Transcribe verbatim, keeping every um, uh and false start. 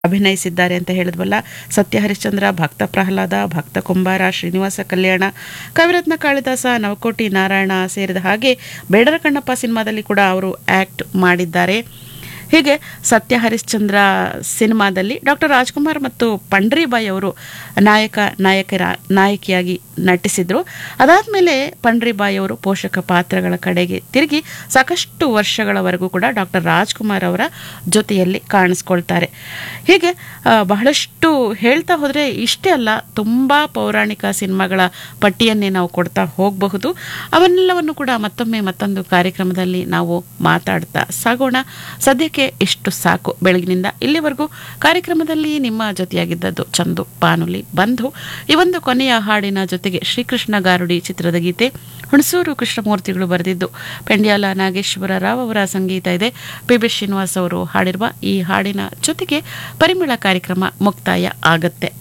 ಅಭಿನಯಿಸಿದ್ದಾರೆ ಅಂತ ಹೇಳಿದ್ವಲ್ಲ. ಸತ್ಯ ಹರಿಶ್ಚಂದ್ರ, ಭಕ್ತ ಪ್ರಹ್ಲಾದ, ಭಕ್ತ ಕುಂಬಾರ, ಶ್ರೀನಿವಾಸ ಕಲ್ಯಾಣ, ಕವಿರತ್ನ ಕಾಳಿದಾಸ, ನವಕೋಟಿ ನಾರಾಯಣ ಸೇರಿದ ಹಾಗೆ ಬೇಡರ ಕಣ್ಣಪ್ಪ ಸಿನಿಮಾದಲ್ಲಿ ಕೂಡ ಅವರು ಆ್ಯಕ್ಟ್ ಮಾಡಿದ್ದಾರೆ. ಹೀಗೆ ಸತ್ಯ ಹರಿಶ್ಚಂದ್ರ ಸಿನಿಮಾದಲ್ಲಿ ಡಾಕ್ಟರ್ ರಾಜ್ಕುಮಾರ್ ಮತ್ತು ಪಂಡ್ರಿಬಾಯಿ ಅವರು ನಾಯಕ ನಾಯಕರ ನಾಯಕಿಯಾಗಿ ನಟಿಸಿದರು. ಅದಾದಮೇಲೆ ಪಂಡ್ರಿಬಾಯಿ ಅವರು ಪೋಷಕ ಪಾತ್ರಗಳ ಕಡೆಗೆ ತಿರುಗಿ ಸಾಕಷ್ಟು ವರ್ಷಗಳವರೆಗೂ ಕೂಡ ಡಾಕ್ಟರ್ ರಾಜ್ಕುಮಾರ್ ಅವರ ಜೊತೆಯಲ್ಲಿ ಕಾಣಿಸ್ಕೊಳ್ತಾರೆ. ಹೀಗೆ ಬಹಳಷ್ಟು ಹೇಳ್ತಾ ಹೋದರೆ ಇಷ್ಟೇ ಅಲ್ಲ, ತುಂಬ ಪೌರಾಣಿಕ ಸಿನಿಮಾಗಳ ಪಟ್ಟಿಯನ್ನೇ ನಾವು ಕೊಡ್ತಾ ಹೋಗಬಹುದು. ಅವನ್ನೆಲ್ಲವನ್ನು ಕೂಡ ಮತ್ತೊಮ್ಮೆ ಮತ್ತೊಂದು ಕಾರ್ಯಕ್ರಮದಲ್ಲಿ ನಾವು ಮಾತಾಡ್ತಾ ಸಾಗೋಣ. ಸದ್ಯಕ್ಕೆ ಇಷ್ಟು ಸಾಕು. ಬೆಳಗಿನಿಂದ ಇಲ್ಲಿವರೆಗೂ ಕಾರ್ಯಕ್ರಮದಲ್ಲಿ ನಿಮ್ಮ ಜೊತೆಯಾಗಿದ್ದದ್ದು ಚಂದು ಬಾನುಲಿ ಬಂಧು. ಈ ಒಂದು ಕೊನೆಯ ಹಾಡಿನ ಜೊತೆಗೆ ಶ್ರೀಕೃಷ್ಣ ಗಾರುಡಿ ಚಿತ್ರದ ಗೀತೆ ಹುಣಸೂರು ಕೃಷ್ಣಮೂರ್ತಿಗಳು ಬರೆದಿದ್ದು, ಪೆಂಡ್ಯಾಲ ನಾಗೇಶ್ವರ ರಾವ್ ಅವರ ಸಂಗೀತ ಇದೆ. ಪಿ ಬಿ ಶ್ರೀನಿವಾಸ್ ಅವರು ಹಾಡಿರುವ ಈ ಹಾಡಿನ ಜೊತೆಗೆ ಪರಿಮಳ ಕಾರ್ಯಕ್ರಮ ಮುಕ್ತಾಯ ಆಗತ್ತೆ.